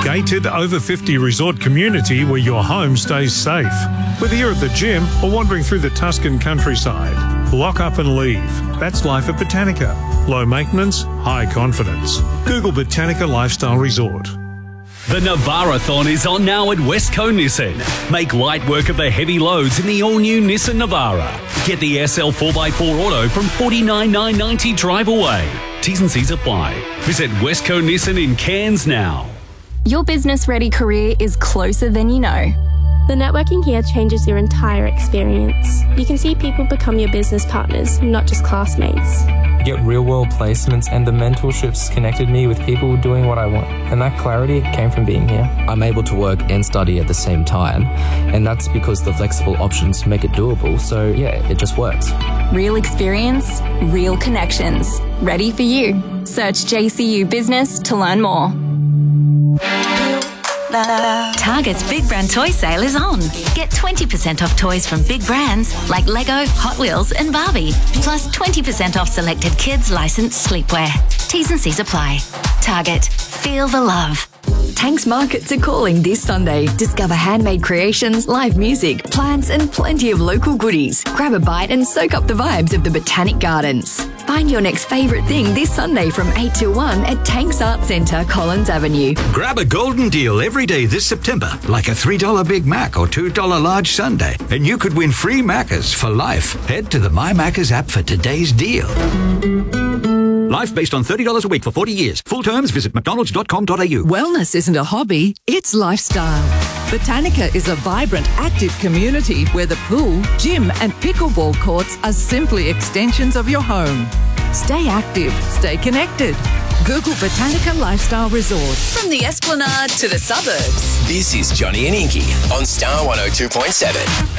gated over 50 resort community where your home stays safe. Whether you're at the gym or wandering through the Tuscan countryside, lock up and leave. That's life at Botanica. Low maintenance, high confidence. Google Botanica Lifestyle Resort. The Navara-thon is on now at Westco Nissan. Make light work of the heavy loads in the all-new Nissan Navara. Get the SL 4x4 Auto from $49,990 drive away. T's and C's apply. Visit Westco Nissan in Cairns now. Your business-ready career is closer than you know. The networking here changes your entire experience. You can see people become your business partners, not just classmates. Get real-world placements, and the mentorships connected me with people doing what I want. And that clarity came from being here. I'm able to work and study at the same time, and that's because the flexible options make it doable, so yeah, it just works. Real experience, real connections. Ready for you. Search JCU Business to learn more. Target's Big Brand Toy Sale is on. Get 20% off toys from big brands like Lego, Hot Wheels and Barbie. Plus 20% off selected kids licensed sleepwear. T's and C's apply. Target. Feel the love. Tanks Markets are calling this Sunday. Discover handmade creations, live music, plants and plenty of local goodies. Grab a bite and soak up the vibes of the Botanic Gardens. Find your next favourite thing this Sunday from 8 till 1 at Tanks Arts Centre, Collins Avenue. Grab a golden deal every day this September, like a $3 Big Mac or $2 large sundae, and you could win free Maccas for life. Head to the My Maccas app for today's deal. Life based on $30 a week for 40 years. Full terms, visit mcdonalds.com.au. Wellness isn't a hobby, it's lifestyle. Botanica is a vibrant, active community where the pool, gym and pickleball courts are simply extensions of your home. Stay active, stay connected. Google Botanica Lifestyle Resort. From the Esplanade to the suburbs. This is Johnny and Inky on Star 102.7.